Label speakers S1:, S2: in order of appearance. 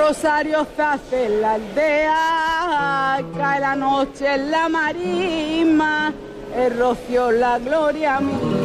S1: rosario se hace en la aldea, cae la noche en la marisma, el rocío la gloria mía.